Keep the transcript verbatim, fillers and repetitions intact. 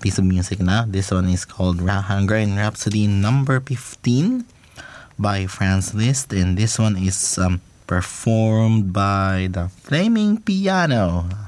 piece of music now. This one is called Hungarian Rhapsody number fifteen by Franz Liszt, and this one is um, performed by the Flaming Piano.